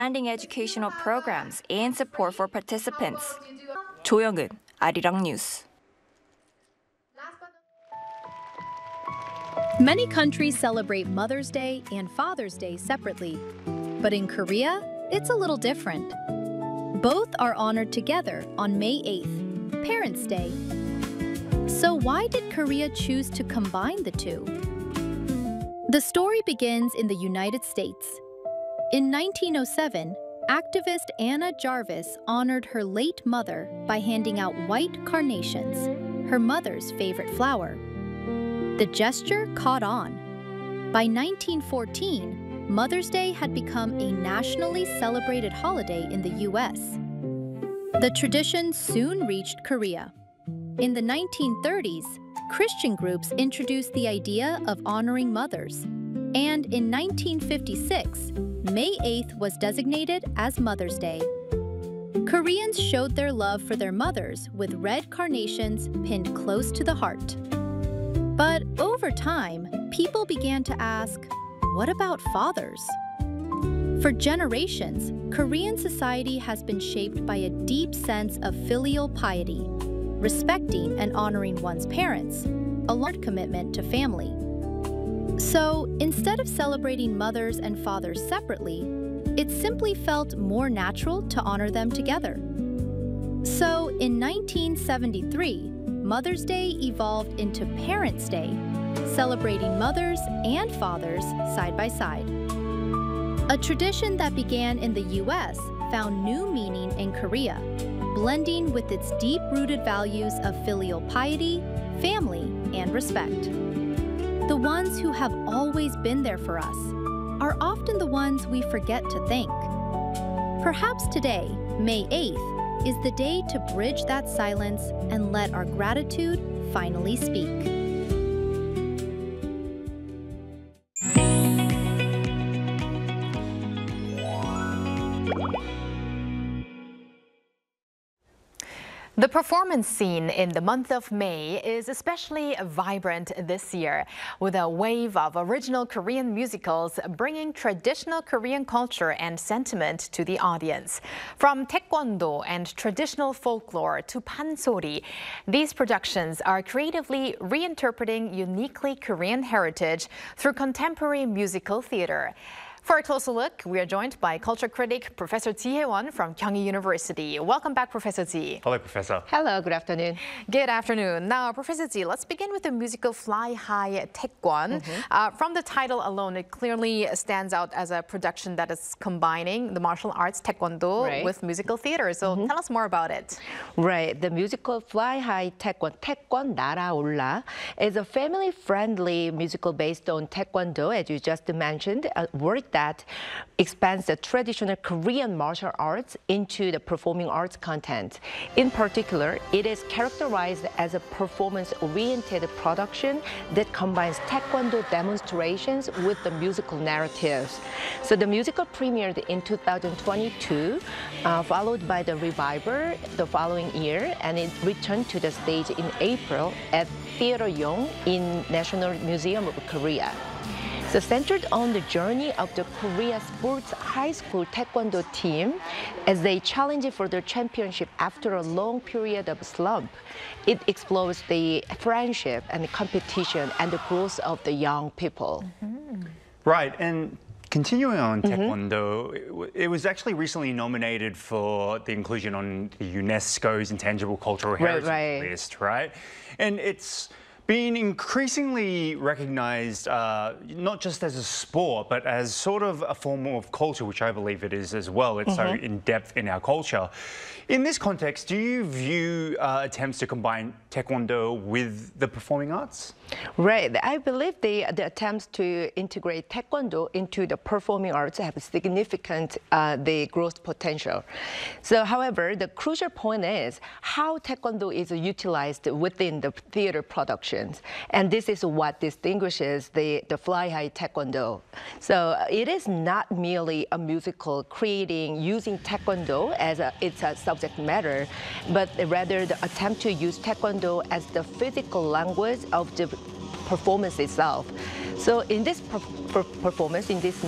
expanding educational programs and support for participants. 조영은, 아리랑 뉴스. Many countries celebrate Mother's Day and Father's Day separately. But in Korea, it's a little different. Both are honored together on May 8th, Parents' Day. So why did Korea choose to combine the two? The story begins in the United States. In 1907, activist Anna Jarvis honored her late mother by handing out white carnations, her mother's favorite flower. The gesture caught on. By 1914, Mother's Day had become a nationally celebrated holiday in the U.S. The tradition soon reached Korea. In the 1930s, Christian groups introduced the idea of honoring mothers. And in 1956, May 8th was designated as Mother's Day. Koreans showed their love for their mothers with red carnations pinned close to the heart. But over time, people began to ask, what about fathers? For generations, Korean society has been shaped by a deep sense of filial piety, respecting and honoring one's parents, a large commitment to family. So, instead of celebrating mothers and fathers separately, it simply felt more natural to honor them together. So, in 1973, Mother's Day evolved into Parents' Day, celebrating mothers and fathers side by side. A tradition that began in the U.S. found new meaning in Korea, blending with its deep-rooted values of filial piety, family, and respect. The ones who have always been there for us are often the ones we forget to thank. Perhaps today, May 8th, is the day to bridge that silence and let our gratitude finally speak. The performance scene in the month of May is especially vibrant this year, with a wave of original Korean musicals bringing traditional Korean culture and sentiment to the audience. From taekwondo and traditional folklore to pansori, these productions are creatively reinterpreting uniquely Korean heritage through contemporary musical theater. For a closer look, we are joined by culture critic Professor Ji Hae-won from Kyung-hee University. Welcome back, Professor Ji. Hello, Professor. Hello, good afternoon. Good afternoon. Now, Professor Ji, let's begin with the musical Fly High Taekwon. From the title alone, it clearly stands out as a production that is combining the martial arts Taekwondo with musical theater. So tell us more about it. Right. The musical Fly High Taekwon, Taekwon 날아올라, is a family-friendly musical based on Taekwondo, as you just mentioned, a word that expands the traditional Korean martial arts into the performing arts content. In particular, it is characterized as a performance-oriented production that combines Taekwondo demonstrations with the musical narratives. So the musical premiered in 2022, followed by the revival the following year, and it returned to the stage in April at Theater Yong in National Museum of Korea. So centered on the journey of the Korea Sports High School Taekwondo team as they challenge for their championship after a long period of slump. It explores the friendship and the competition and the growth of the young people. Right, and continuing on Taekwondo, it was actually recently nominated for the inclusion on the UNESCO's Intangible Cultural Heritage list, right? And it's been increasingly recognized not just as a sport, but as sort of a form of culture, which I believe it is as well. It's so in depth in our culture. In this context, do you view attempts to combine Taekwondo with the performing arts? Right. I believe the attempts to integrate Taekwondo into the performing arts have significant the growth potential. So, however, the crucial point is how Taekwondo is utilized within the theater productions. And this is what distinguishes the Fly High Taekwondo. So it is not merely a musical using Taekwondo as its subject matter, but rather the attempt to use Taekwondo as the physical language of the performance itself. So in this performance, in this